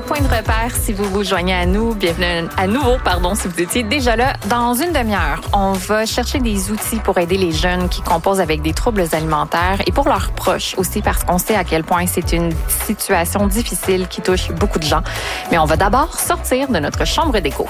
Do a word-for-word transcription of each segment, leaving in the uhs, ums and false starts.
Point de repère, si vous vous joignez à nous, bienvenue à nouveau, pardon, si vous étiez déjà là. Dans une demi-heure, on va chercher des outils pour aider les jeunes qui composent avec des troubles alimentaires et pour leurs proches aussi, parce qu'on sait à quel point c'est une situation difficile qui touche beaucoup de gens. Mais on va d'abord sortir de notre chambre d'écho.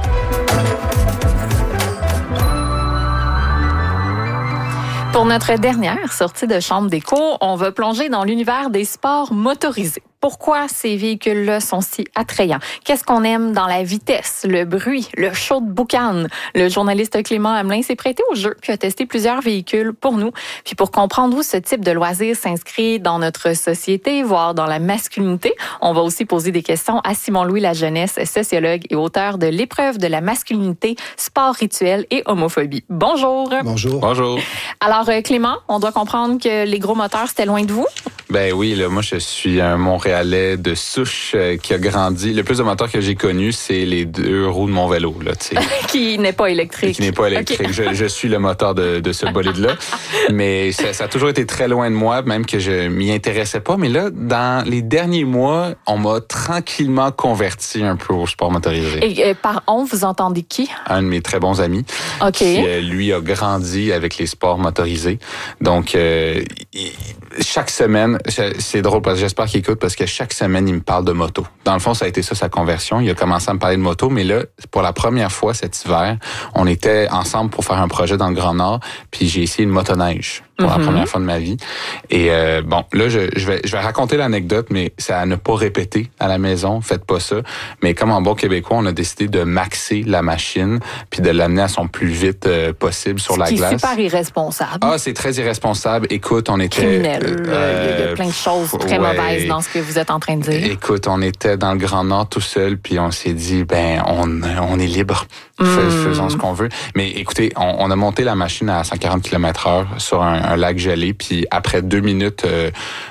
Pour notre dernière sortie de chambre d'écho, on va plonger dans l'univers des sports motorisés. Pourquoi ces véhicules-là sont si attrayants? Qu'est-ce qu'on aime dans la vitesse, le bruit, le show de boucan? Le journaliste Clément Hamelin s'est prêté au jeu puis a testé plusieurs véhicules pour nous. Puis pour comprendre où ce type de loisir s'inscrit dans notre société, voire dans la masculinité, on va aussi poser des questions à Simon-Louis Lajeunesse, sociologue et auteur de L'épreuve de la masculinité, sport rituel et homophobie. Bonjour. Bonjour. Bonjour. Alors Clément, on doit comprendre que les gros moteurs, c'était loin de vous? Ben oui, là, moi je suis un Montréalais de souche euh, qui a grandi. Le plus de moteurs que j'ai connu, c'est les deux roues de mon vélo, là, tu sais. Qui n'est pas électrique. Qui n'est pas électrique. Okay. Je, je suis le moteur de, de ce bolide-là. Mais ça, ça a toujours été très loin de moi, même que je m'y intéressais pas. Mais là, dans les derniers mois, on m'a tranquillement converti un peu au sport motorisé. Et euh, par on, vous entendez qui? Un de mes très bons amis. OK. Qui, euh, lui, a grandi avec les sports motorisés. Donc, euh, il, chaque semaine, c'est drôle parce que j'espère qu'il écoute parce que chaque semaine, il me parle de moto. Dans le fond, ça a été ça, sa conversion. Il a commencé à me parler de moto, mais là, pour la première fois cet hiver, on était ensemble pour faire un projet dans le Grand Nord, puis j'ai essayé une motoneige pour mm-hmm. la première fois de ma vie. Et euh, bon, là, je, je, vais, je vais raconter l'anecdote, mais c'est à ne pas répéter à la maison. Faites pas ça. Mais comme en bon québécois, on a décidé de maxer la machine puis de l'amener à son plus vite euh, possible sur Ce la qui glace. C'est super irresponsable. Ah, c'est très irresponsable. Écoute, on était... Criminel. Euh, il y a plein de choses très ouais, mauvaises dans ce que vous êtes en train de dire. Écoute, on était dans le Grand Nord tout seul, puis on s'est dit, ben, on, on est libre. Mm. Faisons ce qu'on veut. Mais écoutez, on, on a monté la machine à cent quarante kilomètres heure sur un, un lac gelé, puis après deux minutes euh,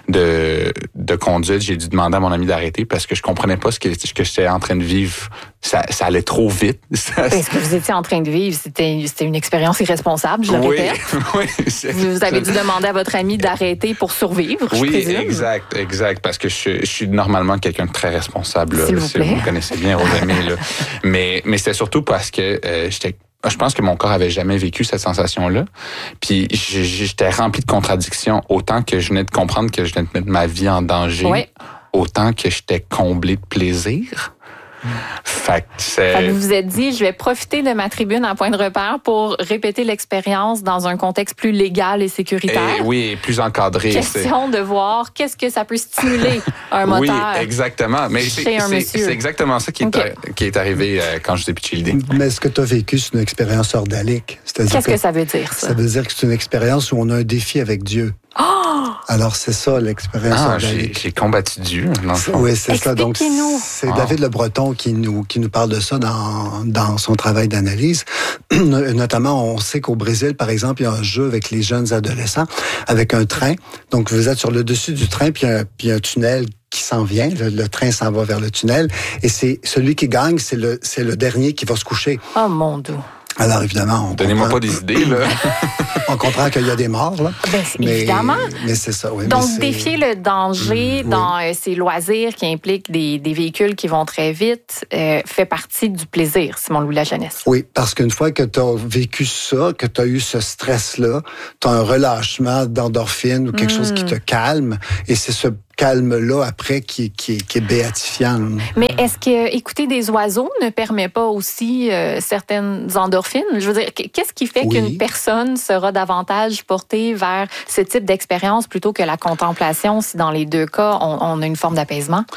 de, de conduite, j'ai dû demander à mon ami d'arrêter parce que je comprenais pas ce que, ce que j'étais en train de vivre. Ça, ça allait trop vite. Ce que vous étiez en train de vivre, c'était, c'était une expérience irresponsable, je le oui, répète. Oui, vous avez dû demander à votre ami d'arrêter pour survivre, je oui, présume. exact, exact, parce que je, je suis normalement quelqu'un de très responsable. Là, S'il vous si plaît. vous me connaissez bien, Rosamie. Là. Mais, mais c'était surtout parce que euh, j'étais je pense que mon corps avait jamais vécu cette sensation-là. Puis j'étais rempli de contradictions, autant que je venais de comprendre que je venais de mettre ma vie en danger, oui. autant que j'étais comblé de plaisir. Fait que c'est... Fait que vous vous êtes dit, je vais profiter de ma tribune à point de repère pour répéter l'expérience dans un contexte plus légal et sécuritaire. Et, oui, plus encadré. Question c'est... de voir qu'est-ce que ça peut stimuler un moteur. Oui, exactement. Mais chez c'est, un c'est, monsieur. c'est exactement ça qui est, okay. a, qui est arrivé euh, quand je vous ai pitché l'idée. Mais ce que tu as vécu, c'est une expérience ordalique. C'est-à-dire qu'est-ce que, que ça veut dire, ça? Ça veut dire que c'est une expérience où on a un défi avec Dieu. Oh! Alors, c'est ça, l'expérience ah, ordalique. J'ai, j'ai combattu Dieu, dans le fond. Oui, c'est ça. Donc, c'est ah. David Le Breton qui nous, qui nous parle de ça dans, dans son travail d'analyse. Notamment, on sait qu'au Brésil, par exemple, il y a un jeu avec les jeunes adolescents, avec un train. Donc, vous êtes sur le dessus du train, puis un, puis un tunnel qui s'en vient. Le, le train s'en va vers le tunnel. Et c'est celui qui gagne, c'est le, c'est le dernier qui va se coucher. Oh, mon Dieu. Alors, évidemment, on Donnez-moi comprend... pas des idées, là. On comprend qu'il y a des morts, là. Ben, mais, évidemment. Mais c'est ça, oui. Donc, mais défier le danger mmh, dans oui. euh, ces loisirs qui impliquent des, des véhicules qui vont très vite euh, fait partie du plaisir, Simon-Louis Lajeunesse. Oui, parce qu'une fois que tu as vécu ça, que tu as eu ce stress-là, tu as un relâchement d'endorphine ou quelque mmh. chose qui te calme, et c'est ce calme-là, après, qui, qui, qui est béatifiant. Mais est-ce que écouter des oiseaux ne permet pas aussi euh, certaines endorphines? Je veux dire, qu'est-ce qui fait oui. qu'une personne sera davantage portée vers ce type d'expérience plutôt que la contemplation, si dans les deux cas, on, on a une forme d'apaisement?